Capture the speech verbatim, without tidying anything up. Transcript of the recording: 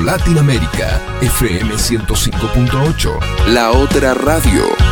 Latinoamérica, F M ciento cinco punto ocho, la otra radio.